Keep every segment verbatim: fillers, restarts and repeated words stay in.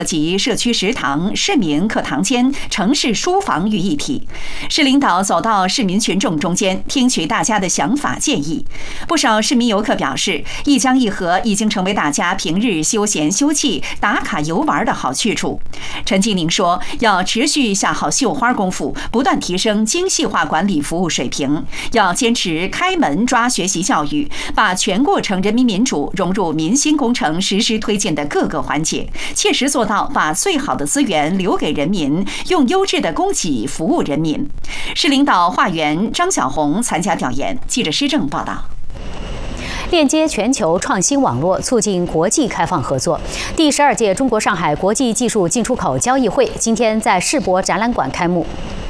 及社区食堂、市民课堂间、城市书房于一体。市领导走到市民群众中间，听取大家的想法建议。不少市民游客表示，一江一河已经成为大家平日休闲休憩、打卡游玩的好去处。陈吉宁说，要持续下好绣花功夫，不断提升精细化管理服务水平，要坚持开门抓学习教育，把全过程人民民主融入民心工程实施推进的各个环节，切实做到把最好的资源留给人民，用优质的供给服务人民。市领导华员张小红参加调研。记者施正报道。 链接全球创新网络，促进国际开放合作。第十二届中国上海国际技术进出口交易会今天在世博展览馆开幕。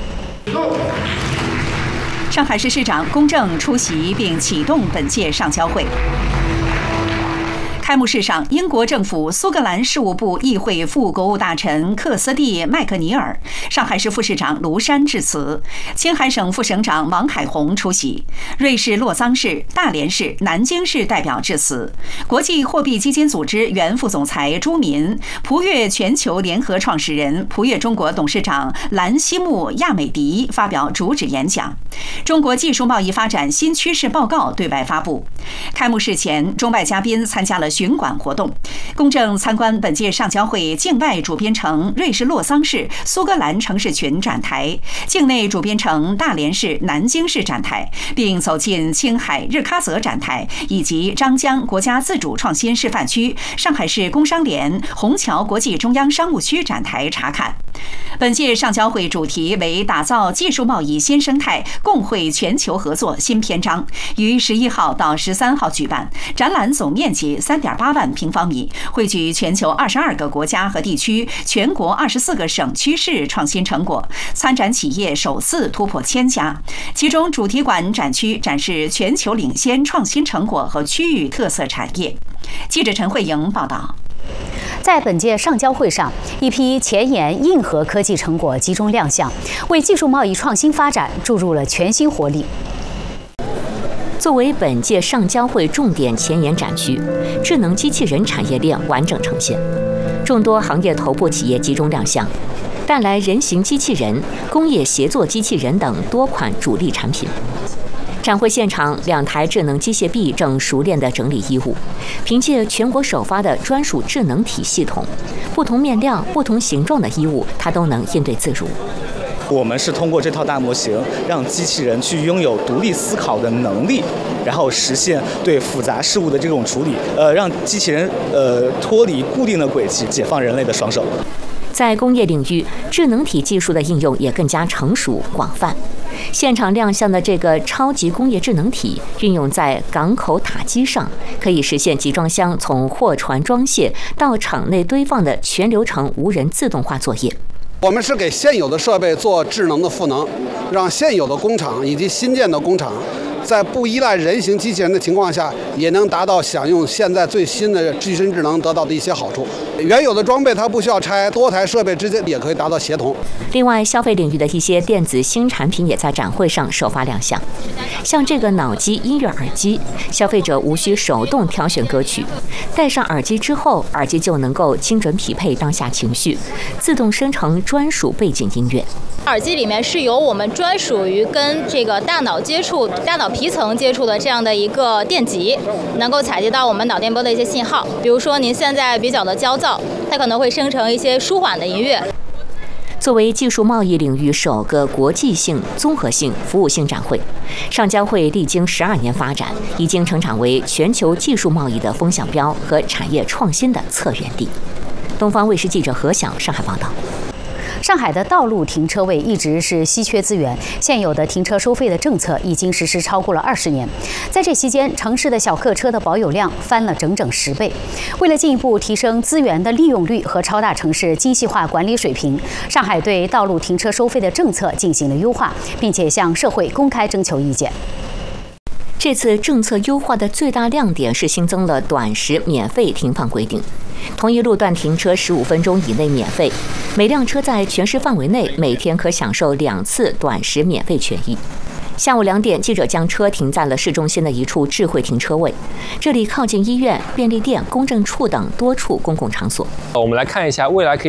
上海市市长龚正出席并启动本届上交会。开幕式上，英国政府苏格兰事务部议会副国务大臣克斯蒂·麦克尼尔、上海市副市长卢山致辞，青海省副省长王海红出席，瑞士洛桑市、大连市、南京市代表致辞，国际货币基金组织原副总裁朱民、普悦全球联合创始人、普悦中国董事长兰西木·亚美迪发表主旨演讲。中国技术贸易发展新趋势报告对外发布。开幕式前，中外嘉宾参加了巡馆活动。龚正参观本届上交会境外主编城瑞士洛桑市、苏格兰城市群展台，境内主编城大连市、南京市展台，并走进青海日喀则展台以及张江国家自主创新示范区、上海市工商联、虹桥国际中央商务区展台查看。本届上交会主题为打造技术贸易新生态，共绘全球合作新篇章，于十一号到十三号举办。展览总面积三点八万平方米，汇聚全球二十二个国家和地区、全国二十四个省区市创新成果，参展企业首次突破千家。其中主题馆展区展示全球领先创新成果和区域特色产业。记者陈慧莹报道。 在本届上交会上，一批前沿硬核科技成果集中亮相，为技术贸易创新发展注入了全新活力。 作为本届上交会重点前沿展区，智能机器人产业链完整呈现，众多行业头部企业集中亮相，带来人形机器人、工业协作机器人等多款主力产品。展会现场，两台智能机械臂正熟练地整理衣物，凭借全国首发的专属智能体系统，不同面料、不同形状的衣物，它都能应对自如。 我们是通过这套大模型，让机器人去拥有独立思考的能力，然后实现对复杂事物的这种处理，呃，让机器人呃脱离固定的轨迹，解放人类的双手。 在工业领域，智能体技术的应用也更加成熟广泛。现场亮相的这个超级工业智能体，运用在港口塔基上，可以实现集装箱从货船装卸到场内堆放的全流程无人自动化作业。 我们是给现有的设备做智能的赋能，让现有的工厂以及新建的工厂，在不依赖人形机器人的情况下，也能达到享用现在最新的机身智能得到的一些好处。原有的装备它不需要拆，多台设备之间也可以达到协同。 另外，消费领域的一些电子新产品也在展会上首发亮相，像这个脑机音乐耳机，消费者无需手动挑选歌曲，戴上耳机之后，耳机就能够精准匹配当下情绪，自动生成专属背景音乐。 耳机里面是由我们专属于跟这个大脑接触、大脑皮层接触的这样的一个电极，能够采集到我们脑电波的一些信号。比如说您现在比较的焦躁，它可能会生成一些舒缓的音乐。 作为技术贸易领域首个国际性、综合性、服务性展会，上交会历经十二年发展，已经成长为全球技术贸易的风向标和产业创新的策源地。东方卫视记者何晓上海报道。 上海的道路停车位一直是稀缺资源，现有的停车收费的政策已经实施超过了二十年。在这期间，城市的小客车的保有量翻了整整十倍。为了进一步提升资源的利用率和超大城市精细化管理水平，上海对道路停车收费的政策进行了优化，并且向社会公开征求意见。 这次政策优化的最大亮点是新增了短时免费停放规定，同一路段停车十五分钟以内免费，每辆车在全市范围内每天可享受两次短时免费权益。下午两点，记者将车停在了市中心的一处智慧停车位，这里靠近医院、便利店、公证处等多处公共场所。 我们来看一下未来可以